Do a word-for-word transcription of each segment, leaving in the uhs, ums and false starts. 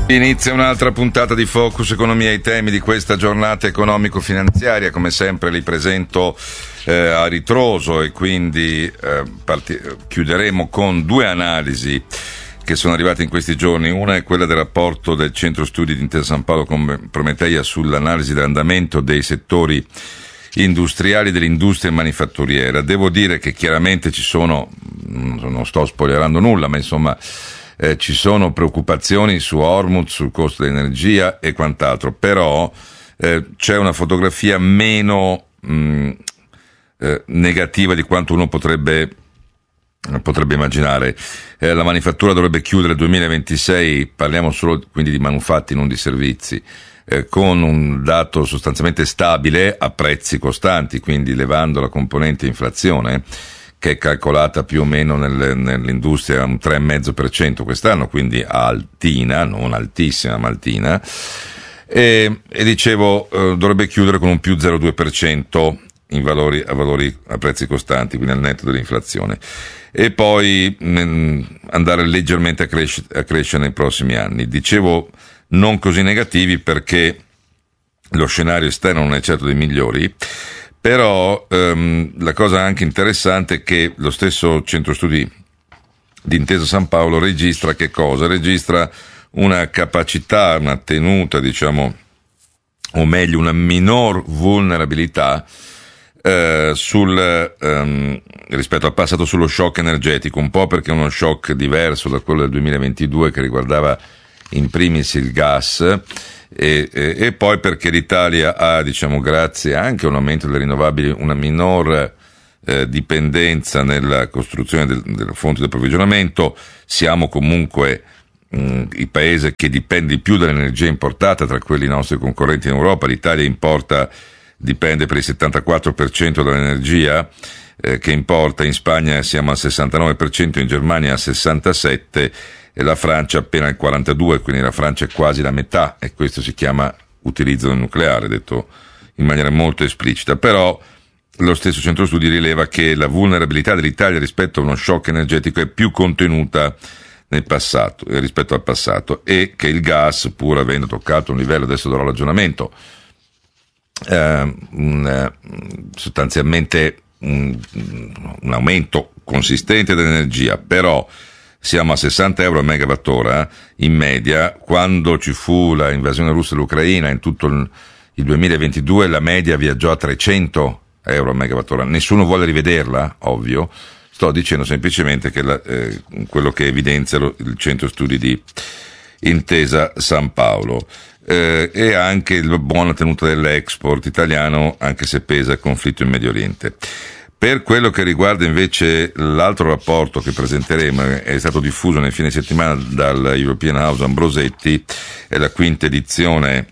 Inizia un'altra puntata di Focus Economia. I temi di questa giornata economico-finanziaria, come sempre, li presento eh, a ritroso e quindi eh, parti- chiuderemo con due analisi che sono arrivate in questi giorni. Una è quella del rapporto del Centro Studi di Intesa San Paolo con Prometeia sull'analisi dell'andamento dei settori industriali dell'industria manifatturiera. Devo dire che chiaramente ci sono, non sto spoilerando nulla, ma insomma Eh, ci sono preoccupazioni su Hormuz, sul costo dell'energia e quant'altro, però eh, c'è una fotografia meno mh, eh, negativa di quanto uno potrebbe potrebbe immaginare. Eh, la manifattura dovrebbe chiudere il duemilaventisei, parliamo solo quindi di manufatti, non di servizi, eh, con un dato sostanzialmente stabile a prezzi costanti, quindi levando la componente inflazione, che è calcolata più o meno nel, nell'industria un tre virgola cinque per cento quest'anno, quindi altina, non altissima, ma altina, e, e dicevo eh, dovrebbe chiudere con un più zero virgola due per cento in valori, a valori a prezzi costanti, quindi al netto dell'inflazione, e poi mh, andare leggermente a, cresce, a crescere nei prossimi anni. Dicevo non così negativi perché lo scenario esterno non è certo dei migliori. Però ehm, la cosa anche interessante è che lo stesso Centro Studi di Intesa San Paolo registra che cosa? Registra una capacità, una tenuta, diciamo, o meglio una minor vulnerabilità eh, sul, ehm, rispetto al passato sullo shock energetico, un po' perché è uno shock diverso da quello del duemilaventidue che riguardava in primis il gas. E, e, e poi perché l'Italia ha, diciamo, grazie anche a un aumento delle rinnovabili, una minor eh, dipendenza nella costruzione del, delle fonti di approvvigionamento. Siamo comunque mh, il paese che dipende di più dall'energia importata tra quelli nostri concorrenti in Europa. L'Italia importa, dipende per il settantaquattro per cento dall'energia eh, che importa. In Spagna siamo al sessantanove per cento, in Germania al sessantasette per cento e la Francia appena il quarantadue per cento, quindi la Francia è quasi la metà, e questo si chiama utilizzo del nucleare, detto in maniera molto esplicita. Però lo stesso centro studi rileva che la vulnerabilità dell'Italia rispetto a uno shock energetico è più contenuta nel passato, rispetto al passato, e che il gas, pur avendo toccato un livello, adesso darò l'aggiornamento, eh, un, sostanzialmente un, un aumento consistente dell'energia, però siamo a sessanta euro a megawattora in media. Quando ci fu la invasione russa dell'Ucraina, in tutto il, il duemilaventidue, la media viaggiò a trecento euro a megawattora. Nessuno vuole rivederla, ovvio. Sto dicendo semplicemente che la, eh, quello che evidenzia lo, il centro studi di Intesa San Paolo. Eh, e anche la buona tenuta dell'export italiano, anche se pesa il conflitto in Medio Oriente. Per quello che riguarda invece l'altro rapporto che presenteremo, è stato diffuso nel fine settimana dal European House Ambrosetti, è la quinta edizione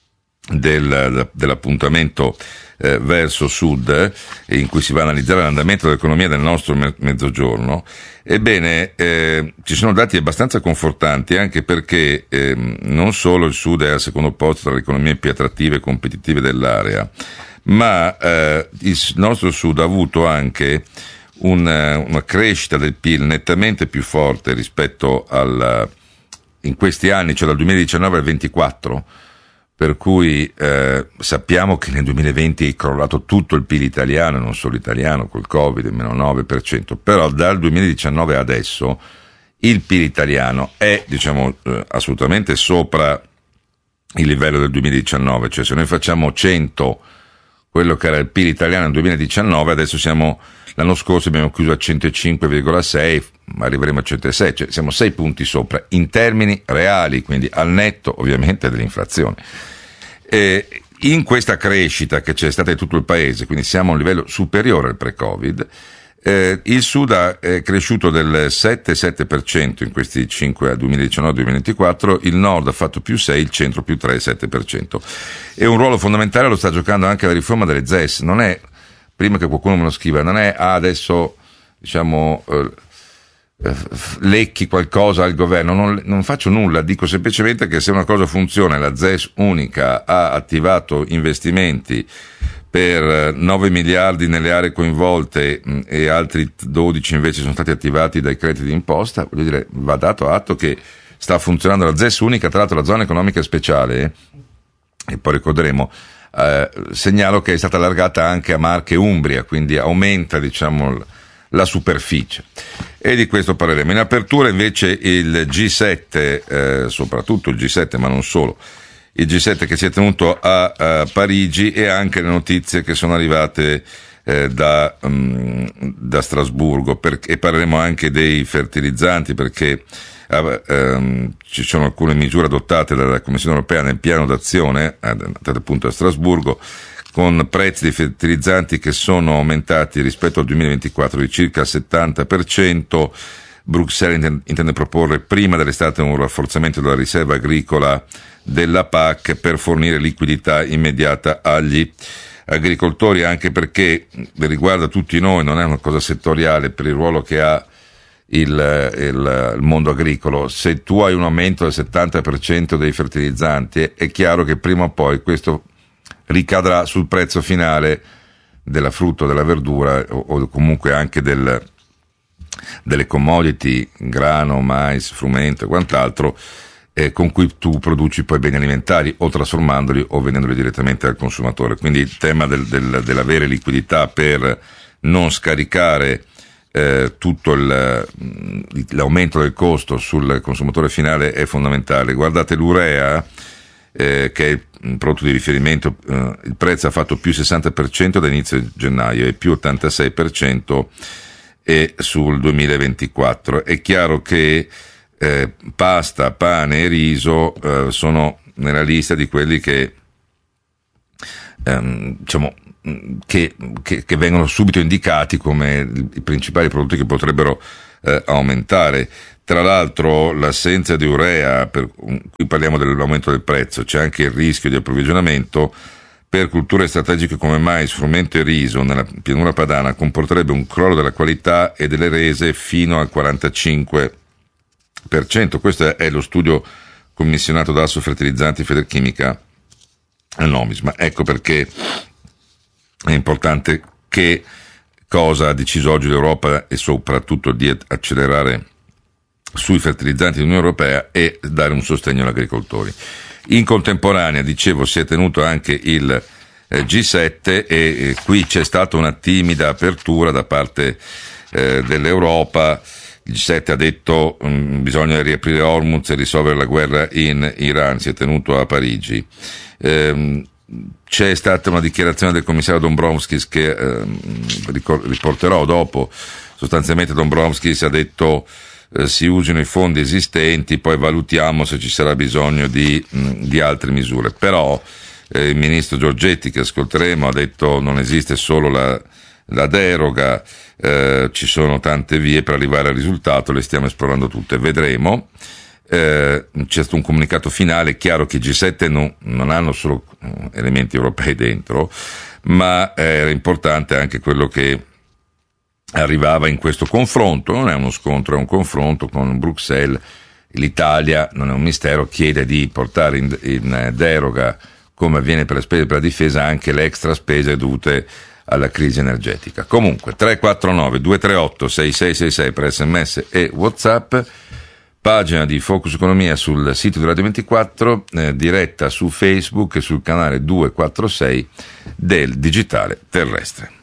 del, dell'appuntamento eh, verso sud, in cui si va a analizzare l'andamento dell'economia del nostro me- mezzogiorno. Ebbene, eh, ci sono dati abbastanza confortanti, anche perché eh, non solo il sud è al secondo posto tra le economie più attrattive e competitive dell'area, ma eh, il nostro sud ha avuto anche una, una crescita del P I L nettamente più forte rispetto al, in questi anni, cioè dal duemiladiciannove al ventiquattro, per cui eh, sappiamo che nel duemilaventi è crollato tutto il P I L italiano, non solo italiano, col Covid, meno nove per cento, però dal duemiladiciannove adesso il P I L italiano è, diciamo, eh, assolutamente sopra il livello del duemiladiciannove, cioè se noi facciamo cento quello che era il P I L italiano nel duemiladiciannove, adesso siamo, l'anno scorso abbiamo chiuso a centocinque virgola sei, ma arriveremo a centosei, cioè siamo sei punti sopra in termini reali, quindi al netto ovviamente dell'inflazione. E in questa crescita che c'è stata in tutto il paese, quindi siamo a un livello superiore al pre-Covid, eh, il Sud ha è cresciuto del sette virgola sette per cento in questi cinque, duemiladiciannove duemilaventiquattro, il Nord ha fatto più sei, il Centro più tre virgola sette per cento. E un ruolo fondamentale lo sta giocando anche la riforma delle Z E S. Non è, prima che qualcuno me lo scriva, non è ah, adesso diciamo eh, lecchi qualcosa al governo, non, non faccio nulla, dico semplicemente che se una cosa funziona, la Z E S unica ha attivato investimenti per nove miliardi nelle aree coinvolte mh, e altri dodici invece sono stati attivati dai crediti d'imposta, voglio dire, va dato atto che sta funzionando la Z E S unica, tra l'altro la zona economica speciale, e poi ricorderemo, eh, segnalo che è stata allargata anche a Marche e Umbria, quindi aumenta, diciamo, la superficie, e di questo parleremo. In apertura invece il G sette, eh, soprattutto il G sette ma non solo, il G sette che si è tenuto a, a Parigi, e anche le notizie che sono arrivate eh, da, um, da Strasburgo, per, e parleremo anche dei fertilizzanti, perché eh, um, ci sono alcune misure adottate dalla Commissione europea nel piano d'azione, adottate appunto a Strasburgo, con prezzi di fertilizzanti che sono aumentati rispetto al duemilaventiquattro di circa il settanta per cento. Bruxelles intende proporre prima dell'estate un rafforzamento della riserva agricola della P A C per fornire liquidità immediata agli agricoltori, anche perché riguarda tutti noi, non è una cosa settoriale per il ruolo che ha il, il, il mondo agricolo. Se tu hai un aumento del settanta per cento dei fertilizzanti, è chiaro che prima o poi questo ricadrà sul prezzo finale della frutta, della verdura, o, o comunque anche del, delle commodity, grano, mais, frumento e quant'altro, eh, con cui tu produci poi beni alimentari, o trasformandoli o vendendoli direttamente al consumatore. Quindi il tema del, del, dell'avere liquidità per non scaricare eh, tutto il, l'aumento del costo sul consumatore finale è fondamentale. Guardate l'urea, Eh, che è il prodotto di riferimento, eh, il prezzo ha fatto più sessanta per cento da inizio gennaio e più ottantasei per cento e sul duemilaventiquattro. È chiaro che eh, pasta, pane e riso eh, sono nella lista di quelli che ehm, diciamo che, che, che vengono subito indicati come i principali prodotti che potrebbero eh, aumentare. Tra l'altro l'assenza di urea, per cui parliamo dell'aumento del prezzo, c'è anche il rischio di approvvigionamento per culture strategiche come mais, frumento e riso nella pianura padana, comporterebbe un crollo della qualità e delle rese fino al quarantacinque per cento. Questo è lo studio commissionato da Assofertilizzanti Federchimica al Nomisma. Ecco perché è importante che cosa ha deciso oggi l'Europa, e soprattutto di accelerare sui fertilizzanti dell'Unione Europea e dare un sostegno agli agricoltori. In contemporanea, dicevo, si è tenuto anche il eh, G sette, e eh, qui c'è stata una timida apertura da parte eh, dell'Europa. Il G sette ha detto mh, bisogna riaprire Hormuz e risolvere la guerra in Iran, si è tenuto a Parigi. Ehm, c'è stata una dichiarazione del commissario Dombrovskis che ehm, riporterò dopo. Sostanzialmente Dombrovskis ha detto Eh, si usino i fondi esistenti, poi valutiamo se ci sarà bisogno di, mh, di altre misure. Però eh, il ministro Giorgetti, che ascolteremo, ha detto non esiste solo la, la deroga, eh, ci sono tante vie per arrivare al risultato, le stiamo esplorando tutte, vedremo. Eh, c'è stato un comunicato finale. È chiaro che i G sette non, non hanno solo elementi europei dentro, ma era importante anche quello che arrivava in questo confronto. Non è uno scontro, è un confronto con Bruxelles. L'Italia, non è un mistero, chiede di portare in, in deroga, come avviene per le spese per la difesa, anche le extra spese dovute alla crisi energetica. Comunque tre quattro nove due tre otto sei sei sei sei per sms e WhatsApp, pagina di Focus Economia sul sito di Radio ventiquattro, eh, diretta su Facebook e sul canale duecentoquarantasei del Digitale Terrestre.